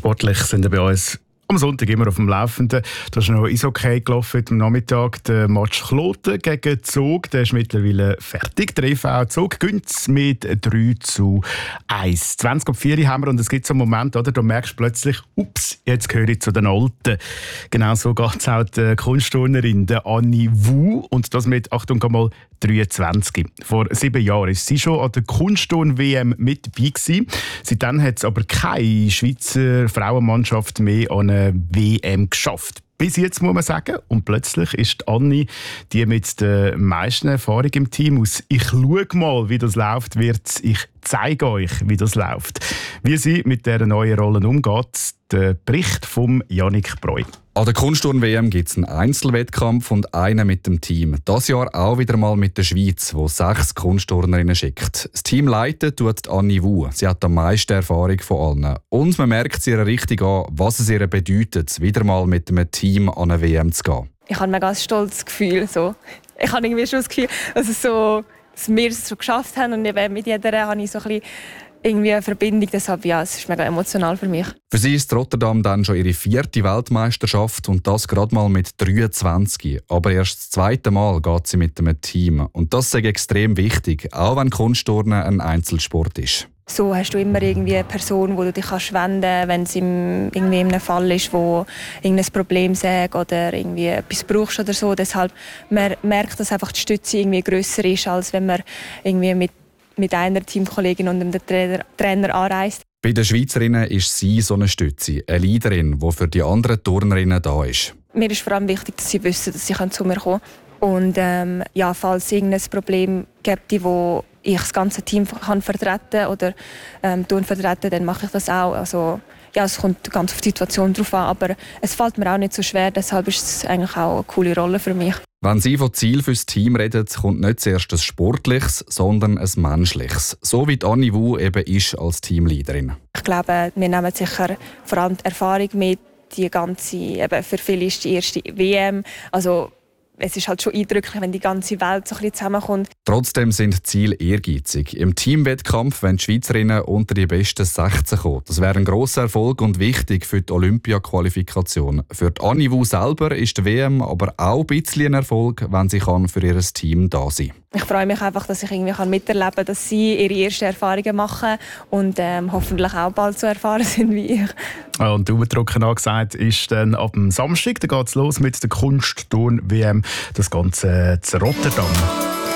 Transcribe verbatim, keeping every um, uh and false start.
Sportlich sind wir bei uns am Sonntag immer auf dem Laufenden. Da ist noch Eishockey gelaufen am Nachmittag. Der Match Kloten gegen Zug, der ist mittlerweile fertig. Der E V Zug gewinnt mit drei zu eins. zwanzig ab vier haben wir und es gibt so einen Moment, oder, da merkst du plötzlich, ups, jetzt gehöre ich zu den Alten. Genau so geht es auch der Kunstturnerin, der Annie Wu. Und das mit, Achtung, mal dreiundzwanzig. Vor sieben Jahren ist sie schon an der Kunstturn-W M mit dabei gewesen. Seitdem hat es aber keine Schweizer Frauenmannschaft mehr an eine W M geschafft. Bis jetzt, muss man sagen. Und plötzlich ist Anni die mit der meisten Erfahrung im Team. Aus «Ich schaue mal, wie das läuft» wird «Ich zeige euch, wie das läuft». Wie sie mit dieser neuen Rolle umgeht, der Bericht von Yannick Breu. An der Kunstturn-W M gibt es einen Einzelwettkampf und einen mit dem Team. Das Jahr auch wieder mal mit der Schweiz, die sechs Kunstturnerinnen schickt. Das Team leitet tut Annie Wu. Sie hat am meisten Erfahrung von allen. Und man merkt sie ihr richtig an, was es ihr bedeutet, wieder mal mit einem Team an eine W M zu gehen. Ich habe ein ganz stolzes Gefühl. So. Ich habe irgendwie schon das Gefühl, dass, es so, dass wir es schon geschafft haben. Und eben mit jeder habe ich so ein bisschen irgendwie eine Verbindung. Deshalb, ja, es ist mega emotional für mich. Für sie ist Rotterdam dann schon ihre vierte Weltmeisterschaft und das gerade mal mit dreiundzwanzig. Aber erst das zweite Mal geht sie mit einem Team. Und das ist extrem wichtig, auch wenn Kunstturnen ein Einzelsport ist. So hast du immer irgendwie eine Person, wo du dich kannst wenden kannst, wenn es im, irgendwie in einem Fall ist, wo irgendein Problem sagt oder irgendwie etwas brauchst oder so. Deshalb man merkt, dass einfach die Stütze irgendwie grösser ist, als wenn man irgendwie mit mit einer Teamkollegin und einem Trainer, Trainer anreist. Bei den Schweizerinnen ist sie so eine Stütze, eine Leaderin, die für die anderen Turnerinnen da ist. Mir ist vor allem wichtig, dass sie wissen, dass sie zu mir kommen können. Und ähm, ja, falls es irgendein Problem gibt, wo ich das ganze Team kann vertreten oder ähm, vertreten, dann mache ich das auch. Also, ja, es kommt ganz auf die Situation drauf an, aber es fällt mir auch nicht so schwer, deshalb ist es eigentlich auch eine coole Rolle für mich. Wenn sie von Ziel fürs Team redet, kommt nicht zuerst ein Sportliches, sondern ein Menschliches. So wie Annie Wu eben ist als Teamleaderin. Ich glaube, wir nehmen sicher vor allem die Erfahrung mit. Die ganze, eben für viele ist die erste W M. Also, es ist halt schon eindrücklich, wenn die ganze Welt so ein bisschen zusammenkommt. Trotzdem sind die Ziele ehrgeizig. Im Teamwettkampf wollen die Schweizerinnen unter die besten sechzehn kommen. Das wäre ein grosser Erfolg und wichtig für die Olympia-Qualifikation. Für die Annie Wu selber ist die W M aber auch ein bisschen ein Erfolg, wenn sie kann für ihr Team da sein kann. Ich freue mich einfach, dass ich irgendwie miterleben kann, dass sie ihre ersten Erfahrungen machen und ähm, hoffentlich auch bald so erfahren sind wie ich. Und Daumen angesagt ist dann ab dem Samstag, da geht es los mit der Kunstturn-W M, das Ganze zu Rotterdam.